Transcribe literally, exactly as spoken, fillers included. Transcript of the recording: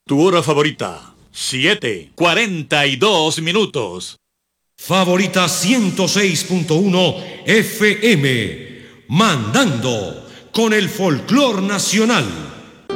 Tu hora favorita, siete, cuarenta y dos minutos. Favorita ciento seis punto uno F M, mandando con el folclor nacional.